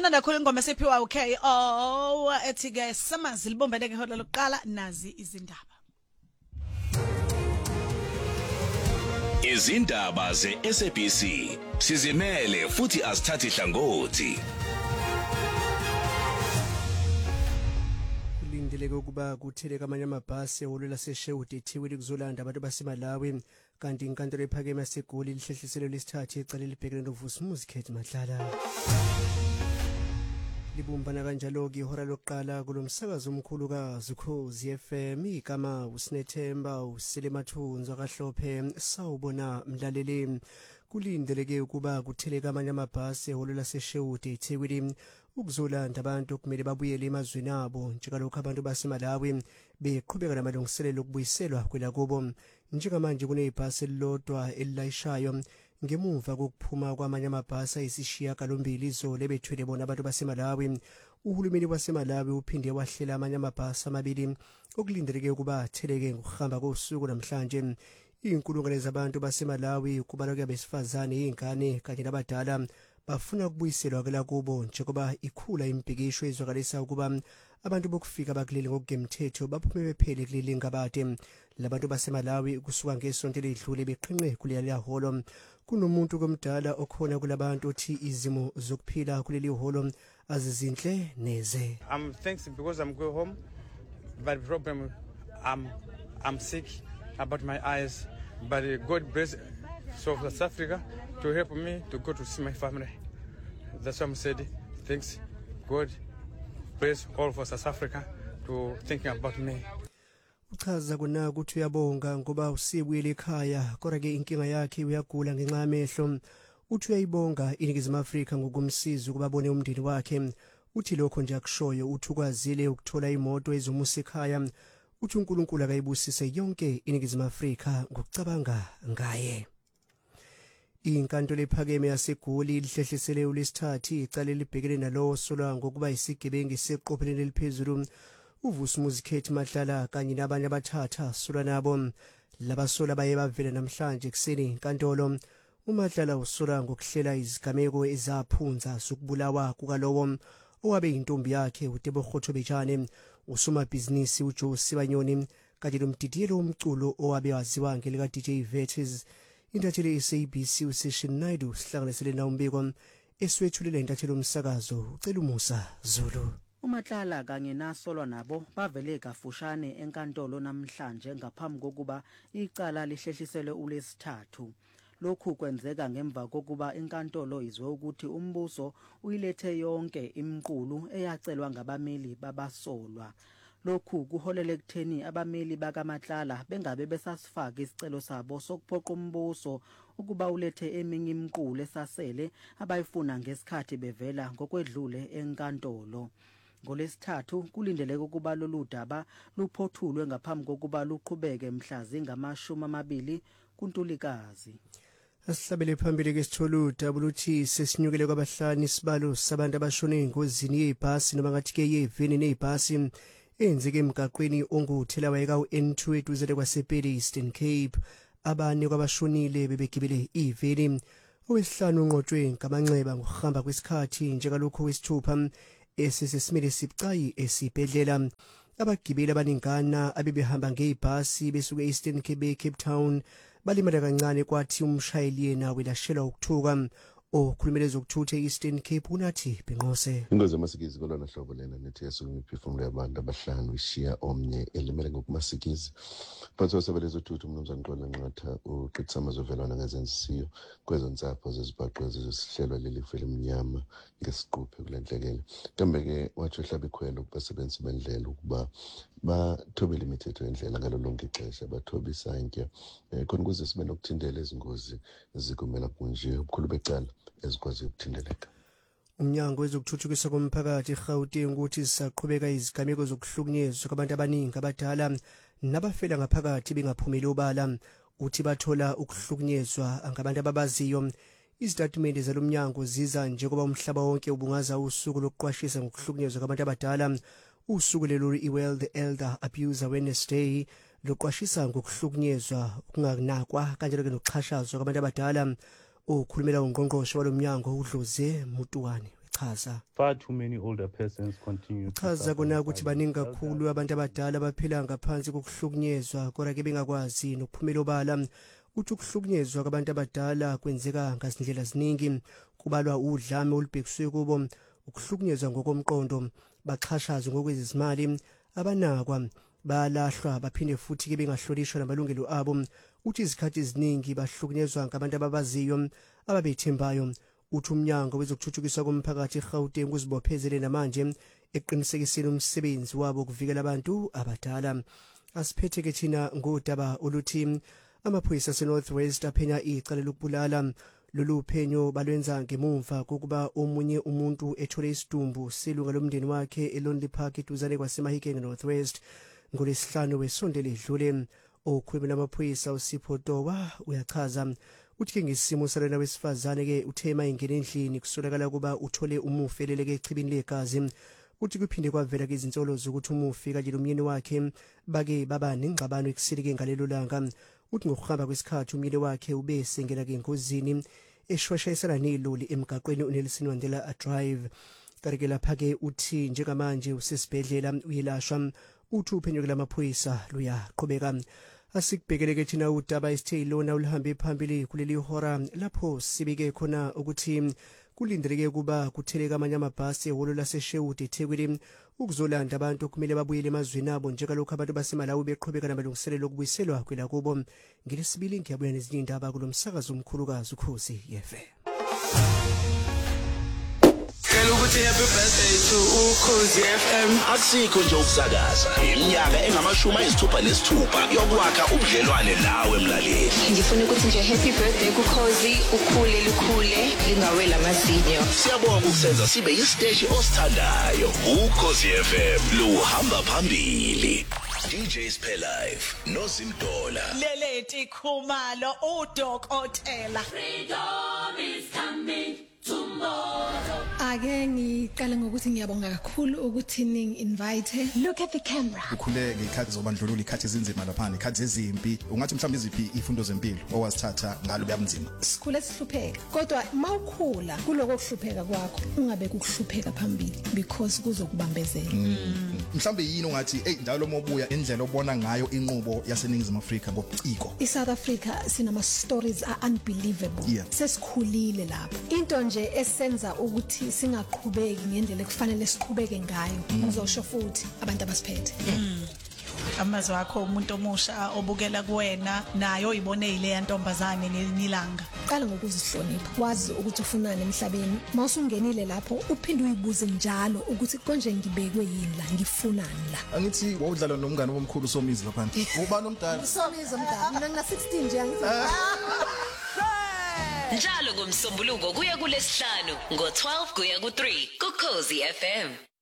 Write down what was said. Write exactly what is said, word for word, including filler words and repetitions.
imnanda kakhulu ingoma sephiwa okay oh ethi ke samazi libombene ke hola lokuqala nazi izindaba. Izindaba ze-S A B C sizimele futhi asithathi hlangothi. Kulindeleke ukuba kutheleka amanye amabhasi ehholo laseShewudi eThekwini kuzolanda abantu baseMalawi kanti inkantolo ephakeme yaseGoli lihlehliselo lesithathu ecala elibhekene noVusumuzi Khethi Madlala. Libumbana kanjalo ke ihora lokuqala kulomsakazo omkhulu kaZukhozi F M igama uSinethemba uSelemathunzo kaHlophe sawubona mlaleli. Kulindeleke ukuba kutheleka amanye amabhasi ehholo laseShewudi eThekwini ukuzolanda abantu kumele babuyele emazweni abo njengalokho abantu baseMalawi beqhubeka namalungiselelo okubuyiselwa kwelakubo. Njengamanje kunebhasi elilodwa elilayishayo ngemuva kokuphuma kwamanye amabhasi ayisishiya kalombili izolo ebethwele bona abantu baseMalawi. Uhulumeni waseMalawi uphinde wahlela amanye amabhasi amabili okulindeleke ukuba atheleke ngokuhamba kosuku namhlanje. Inkulungwane zabantu baseMalawi kubalwa kwabesifazane izingane kanye nabadala bafuna ukubuyiselwa kwelakubo njengoba ikhula impikisho ezwakalisa ukuba abantu bokufika bakuleli ngokugemthetho baphume bephele kuleli ngabade. Labantu baseMalawi kusuka ngesonto ledlule beqhinqe kuleli holo. Kunomuntu komdala okhona kulabantu othi izimo zokuphila kuleli holo azizinhle neze. I'm thanks because I'm going home, but the problem I'm I'm sick about my eyes, but God bless South Africa to help me to go to see my family. That's why I'm said thanks God bless all for South Africa to thinking about me. Uchaza kona ukuthi uyabonga ngoba usibuyele ekhaya kodwa ke inkinga yakhe uyagula ngenxa yamehlo. Uthi uyayibonga iNingizimu Afrika ngokumsiza ukuba bone umndeni wakhe. Uthi lokho nje akushoyo uthi ukwazile ukuthola imoto ezomusa ekhaya. Uthi uNkulunkulu akayibusise yonke iNingizimu Afrika ngokucabanga ngaye. Inkantolo ephakeme yaseGoli lihlehlisele ulesithathu icala elibhekene nalowo solwa ngokuba isigebengu seqopheleni eliphezulu uVusumuzi Khethi Madlala kanye nabanye abathatha solwa nabo. Labasola baye bavela namhlanje kuseni inkantolo. uMadlala usolwa ngokuhlela izigameko ezaphunza sokubulawa kukalowo owabe intombi yakhe uTebo Khothobejane, usomabhizinisi uJoe Sibanyoni kanye nomdidiyelo womculo owabe waziwa ngelika D J Vetters. Intatheli S A B C uSession Naidu sihlanganisele na umbiko eswethulela intatheli umsakazo ucela umusa Zulu. uMadlala kanye nasolwa nabo bavele kafushane enkantolo namhlanje ngaphambi kokuba icala lihlehliselwe ulesithathu. Lokhu kwenzeka ngemva kokuba inkantolo izwe ukuthi umbuso uyilethe yonke imiqulu eyacelwa ngabameli babasolwa. Lokhu kuholele ekutheni abameli bakaMadlala bengabe besasifaka isicelo sabo sokuphoqa umbuso ukuba ulethe eminye imiqulu esasele abayifuna ngesikhathi bevela ngokwedlule enkantolo. Ngolesithathu kulindeleke ukuba lolu daba luphothulwe ngaphambi kokuba luqhubeke mhla zingamashumi amabili kuNtulikazi. Asihlabele phambili ke sitholu W T sesinyukele kwabahlanu isibalo sabantu abashone engozini yebhasi noma ngathi ke yeveni nebhasi enzeke emgaqweni onguthela wayeka uN two eduze kwaSepedi Eastern Cape. Abane kwabashonile bebegibele iveni. Owesihlanu unqotshwe ngamanxeba ngokuhamba kwesikhathi njengalokho wesithupha esisesimile sibucayi esibhedlela. Abagibeli abaningana abebehamba ngebhasi besuka eEastern Cape Cape Town balimala kancane kwathi umshayeli yena welashelwa ukuthuka. Okhulumele zokuthutha eEastern Cape unathi Bhenqose. Ingozi yamasikizi kolona hlobo lena nethi yasuka imiphefumulo yabantu abahlanu ishiya omnye elimele ngokumasikizi. Phansi kwasebelezo thutha umnumzane Xolo Nqatha uqitsa amazovelwana ngezenzisiyo kwezonsapho zezibhaqo ezisihlelwa leli fe elimnyama ngesiquphe kulenhlekele. Kambe ke wathi uhlaba ikhwelo kubasebenzi bendlela ukuba bathobele imithetho yendlela ngalo lonke ixesha bathobe isantya khona ukuze sibe nokuthindela izingozi zikumela kunje ubukhulu becala ezikwazi ukuthindeleka. Umnyango wezokuthuthukiswa komphakathi eGauteng ukuthi sisaqhubeka izigameko zokuhlukunyezwa kwabantu abaningi abadala nabafela ngaphakathi bengaphumeli obala. Uthi bathola ukuhlukunyezwa ngabantu ababaziyo. Izitatimende zalomnyango ziza njengoba umhlaba wonke ubungaza usuku lokuqwashisa ngokuhlukunyezwa kwabantu abadala. Usuku lelo iWorld Elder Abuse Awareness Day lokuqwashisa ngokuhlukunyezwa ukunganakwa kanjalo ke nokuxhashazwa kwabantu abadala. Ukhulumela ungqongqoshe walomnyango uDlozi Mutuwane. uyachaza. Far too many older persons continue to Chaza suffer kona in ukuthi silence. baningi kakhulu abantu abadala baphila ngaphansi kokuhlukunyezwa kodwa ke bengakwazi nokuphumela obala. Uthi ukuhlukunyezwa kwabantu abadala kwenzeka ngazindlela ziningi, kubalwa udlame olubhekiswe kubo, ukuhlukunyezwa ngokomqondo, baxhashazwe ngokwezimali, abanakwa, balahlwa baphinde futhi ke bengahlonishwa namalungelo abo. Uthi izikhathi eziningi bahlukunyezwa ngabantu ababaziyo ababethembayo. Uthi umnyango wezokuthuthukiswa komphakathi eGauteng kuzibophezele namanje eqinisekiseni umsebenzi wabo ukuvikela abantu abadala. Asiphethe ke thina ngodaba oluthi amaphoyisa aseNorthwest aphenya icala lokubulala. Lolu phenyo balwenza ngemuva kokuba omunye umuntu ethole isidumbu selunga lomndeni wakhe eLonely Park eduzane kwaseMahikeng Northwest ngolesihlanu wesonto ledlule. Okhulumela amaphoyisa uSipho Towa uyachaza uthi ngesimo salona wesifazane ke uthema ingene endlini kusolakala kuba uthole umufi eleleke echibini legazi. Uthi kuphinde kwavela ke izinsolo zokuthi umufi kanye nomyeni wakhe bake baba nengxabano ekusile ngalelo langa. Uthi ngokuhamba kwesikhathi umyeni wakhe ube sengena ke engozini eshwashayisana neloli emgaqweni uNelson Mandela Drive. Kanti lapha ke uthi njengamanje usesibhedlela uyelashwa. Uthi uphenyo lamaphoyisa luyaqhubeka. Asikubhekele ke thina udaba isithe ilona ulihambe phambili kuleli hora lapho sibike khona ukuthi kulindeleke kuba kutheleka amanye amabhasi ehholo laseShewudi eThekwini ukuzolanda abantu kumele babuyele emazweni abo njengalokho abantu baseMalawi beqhubeka namalungiselelo okubuyiselwa kwelakubo. Ngelesibili ngiyabuya nezinye indaba kulomsakazo omkhulukazi uKhosi F M. ukuthi happy birthday to Ukhozi F M. Asikho nje ukusakaza iminyaka engamashumi ayisithupha nesithupha yokwakha ubudlelwane nawe mlaleli. Ngifuna ukuthi nje happy birthday kuKhozi, ukhule lukhule lingawela amazinyo. Siyabonga ukusenza sibe isiteshi osithandayo. Ukhozi F M luhamba phambili. D J Spare Life noZimdola. Leleti Khumalo udokotela. Freedom is coming tomorrow. Ake ngiqale ngokuthi ngiyabonga kakhulu ukuthi ning invite. Look at the camera. Ukhule ngekhathi zobandlululo, ikhathi ezinzima lapha, ikhathi ezimpi. Ungathi mhlawumbe iziphi ifundo zempilo owazithatha ngalo beyabunzima? Sikhule sihlupheka. Kodwa mawukhula kuloko kuhlupheka kwakho ungabe kukuhlupheka phambili because kuzokubambezela. Mhlawumbe yini ungathi hey njalo mobuya indlela obona ngayo inqubo yaseNingizimu Afrika ngobuciko? iSouth Africa sinama stories are unbelievable. Yeah. Sesikhulile lapho. Into nje esenza ukuthi singaqhubeki ngendlela ekufanele siqhubeke ngayo. Ngizosho futhi abantu abasiphethe. Amazwi akho umuntu omusha obukela kuwena nayo ibone ile yantombazane ngelinilanga. Qala ngokuzihlonipha. Wazi ukuthi ufunani emhlabeni. Mawusungenile lapho uphinde uyibuze njalo ukuthi konje ngibekwe yini la, ngifunani la. Angithi wawudlala nomngane omkhulu Somizi lapha. Ubani omdala? Somizi omdala. Mina ngina sixteen nje angithi. Njalo ngomsombuluko kuya kulesihlanu ngo twelve kuya ku three kuKhozi F M.